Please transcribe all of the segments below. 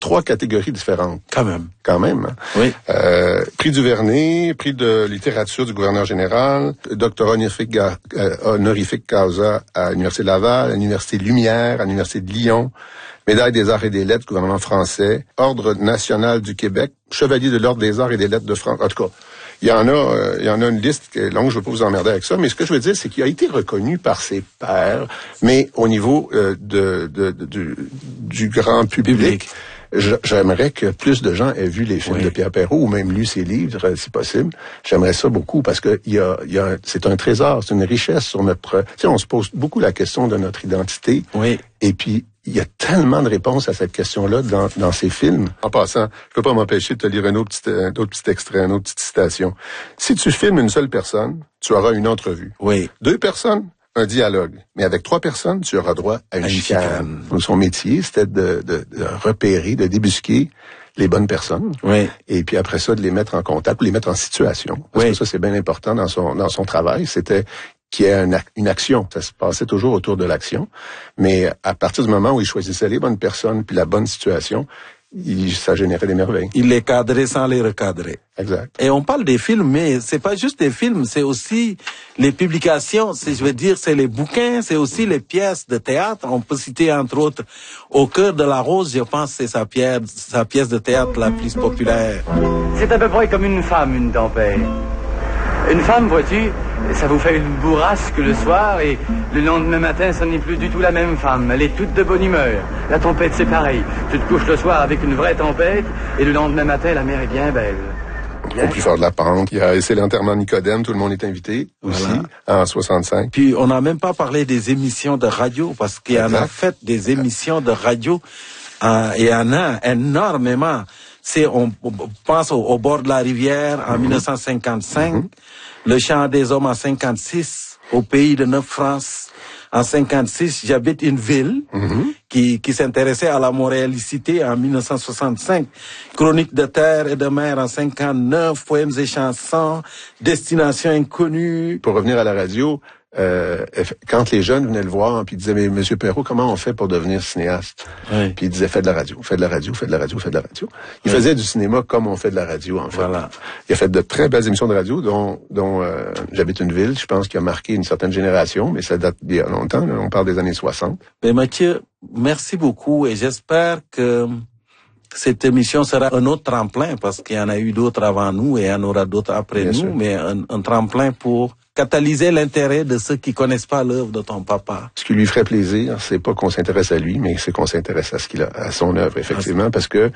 3 catégories différentes. Quand même. Hein? Oui. Prix Duvernay, prix de littérature du gouverneur général, doctorat honorifique causa à l'Université de Laval, à l'Université Lumière, à l'Université de Lyon, médaille des arts et des lettres du gouvernement français, Ordre national du Québec, chevalier de l'Ordre des arts et des lettres de France. En tout cas, il y en a une liste qui est longue, je ne veux pas vous emmerder avec ça, mais ce que je veux dire, c'est qu'il a été reconnu par ses pairs, mais au niveau du grand public. J'aimerais que plus de gens aient vu les films de Pierre Perrault ou même lu ses livres, si possible. J'aimerais ça beaucoup parce que c'est un trésor, c'est une richesse sur notre... Tu sais, on se pose beaucoup la question de notre identité. Oui. Et puis, il y a tellement de réponses à cette question-là dans ces films. En passant, je peux pas m'empêcher de te lire un autre petit extrait, une autre petite citation. Si tu filmes une seule personne, tu auras une entrevue. Oui. 2 personnes, un dialogue. Mais avec 3 personnes, tu auras droit à une chicane. Son métier, c'était de repérer, de débusquer les bonnes personnes. Oui. Et puis après ça, de les mettre en contact ou les mettre en situation. Parce que ça, c'est bien important dans son travail. C'était qu'il y ait une action. Ça se passait toujours autour de l'action. Mais à partir du moment où il choisissait les bonnes personnes puis la bonne situation, ça générait des merveilles. Il les cadrait sans les recadrer. Exact. Et on parle des films, mais c'est pas juste des films, c'est aussi les publications, c'est les bouquins, c'est aussi les pièces de théâtre. On peut citer entre autres Au cœur de la rose, je pense que c'est sa pièce de théâtre la plus populaire. C'est à peu près comme une femme, une tempête. Une femme, vois-tu, ça vous fait une bourrasque le soir et le lendemain matin, ça n'est plus du tout la même femme. Elle est toute de bonne humeur. La tempête, c'est pareil. Tu te couches le soir avec une vraie tempête et le lendemain matin, la mer est bien belle. Au plus fort de la pente, c'est l'enterrement de Nicodème, tout le monde est invité aussi, en 65. Puis on n'a même pas parlé des émissions de radio, parce qu'il y en a fait des émissions de radio, et il y en a énormément. On pense au bord de la rivière en 1955, Le chant des hommes en 56, Au pays de Neuf France en 56, J'habite une ville, qui s'intéressait à la montréalicité en 1965, Chronique de terre et de mer en 59, Poèmes et chansons, Destination inconnue. Pour revenir à la radio, quand les jeunes venaient le voir, puis ils disaient, mais Monsieur Perrault, comment on fait pour devenir cinéaste? Oui. Puis il disait, fais de la radio. Il faisait du cinéma comme on fait de la radio, en fait. Voilà. Il a fait de très belles émissions de radio, dont J'habite une ville, je pense, qui a marqué une certaine génération, mais ça date d'il y a longtemps, là, on parle des années 60. Mais Mathieu, merci beaucoup, et j'espère que cette émission sera un autre tremplin, parce qu'il y en a eu d'autres avant nous, et il y en aura d'autres après Bien nous, sûr. mais un tremplin pour catalyser l'intérêt de ceux qui connaissent pas l'œuvre de ton papa. Ce qui lui ferait plaisir, c'est pas qu'on s'intéresse à lui, mais c'est qu'on s'intéresse à son œuvre, effectivement, parce que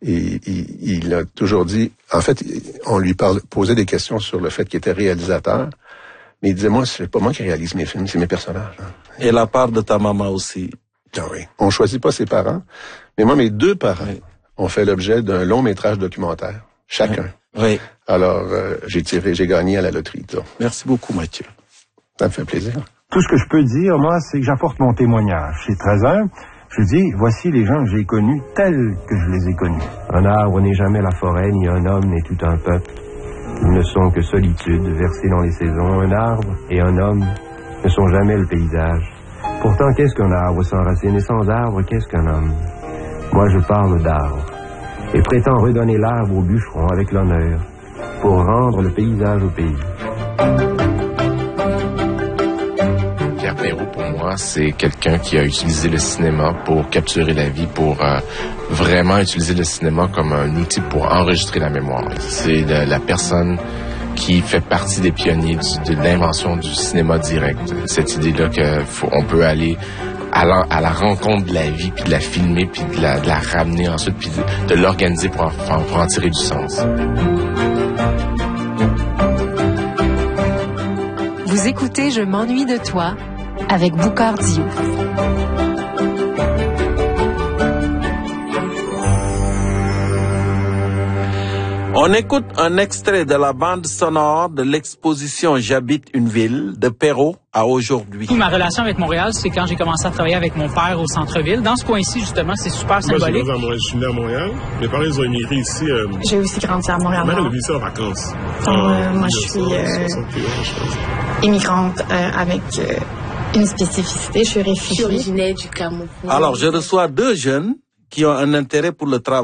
il a toujours dit, en fait, on lui posait des questions sur le fait qu'il était réalisateur, mais il disait, moi, c'est pas moi qui réalise mes films, c'est mes personnages. Hein. Et la part de ta maman aussi. Ah oui. On choisit pas ses parents, mais moi, mes 2 parents ont fait l'objet d'un long métrage documentaire, chacun. Oui. Alors, j'ai gagné à la loterie, ça. Merci beaucoup, Mathieu. Ça me fait plaisir. Tout ce que je peux dire, moi, c'est que j'apporte mon témoignage. C'est très humble. Je dis, voici les gens que j'ai connus tels que je les ai connus. Un arbre n'est jamais la forêt, ni un homme n'est tout un peuple. Ils ne sont que solitude, versée dans les saisons. Un arbre et un homme ne sont jamais le paysage. Pourtant, qu'est-ce qu'un arbre sans racines? Et sans arbre, qu'est-ce qu'un homme? Moi, je parle d'arbre et prétends redonner l'arbre au bûcheron avec l'honneur pour rendre le paysage au pays. Pierre Perrault, pour moi, c'est quelqu'un qui a utilisé le cinéma pour capturer la vie, pour vraiment utiliser le cinéma comme un outil pour enregistrer la mémoire. C'est la personne qui fait partie des pionniers de l'invention du cinéma direct. Cette idée-là qu'on peut aller à la rencontre de la vie, puis de la filmer, puis de la ramener ensuite, puis de l'organiser pour en tirer du sens. Vous écoutez Je m'ennuie de toi avec Boucard Diouf. On écoute un extrait de la bande sonore de l'exposition J'habite une ville de Perrault à aujourd'hui. Ma relation avec Montréal, c'est quand j'ai commencé à travailler avec mon père au centre-ville. Dans ce coin-ci, justement, c'est super symbolique. Moi, je suis né à Montréal. Mes parents, ils ont émigré ici. J'ai aussi grandi à Montréal. Ma mère, elle est ici en vacances. Moi, je suis immigrante avec une spécificité. Je suis réfugiée. Je suis originaire du Cameroun. Alors, je reçois 2 jeunes qui ont un intérêt pour le travail.